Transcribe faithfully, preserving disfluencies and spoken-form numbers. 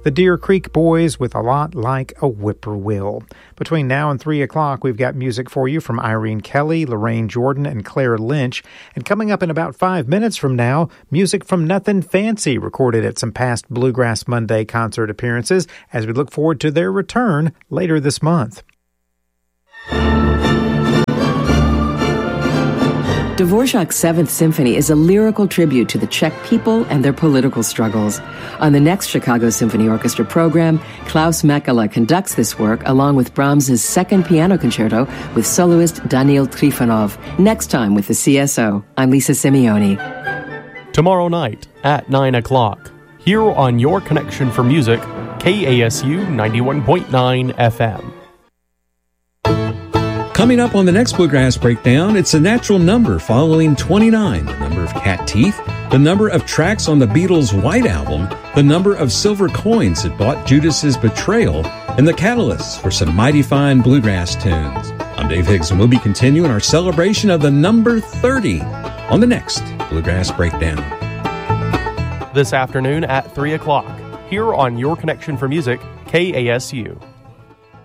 the Deer Creek Boys with A Lot Like a Whippoorwill. Between now and three o'clock, we've got music for you from Irene Kelly, Lorraine Jordan, and Claire Lynch. And coming up in about five minutes from now, music from Nothing Fancy, recorded at some past Bluegrass Monday concert appearances, as we look forward to their return later this month. Dvorak's Seventh Symphony is a lyrical tribute to the Czech people and their political struggles. On the next Chicago Symphony Orchestra program, Klaus Mekela conducts this work along with Brahms's Second Piano Concerto with soloist Daniil Trifonov. Next time with the C S O, I'm Lisa Simeone. Tomorrow night at nine o'clock, here on Your Connection for Music, K A S U ninety-one point nine F M. Coming up on the next Bluegrass Breakdown, it's a natural number following twenty-nine, the number of cat teeth, the number of tracks on the Beatles' White Album, the number of silver coins that bought Judas's Betrayal, and the catalysts for some mighty fine bluegrass tunes. I'm Dave Higgs, and we'll be continuing our celebration of the number thirty on the next Bluegrass Breakdown. This afternoon at three o'clock, here on Your Connection for Music, K A S U.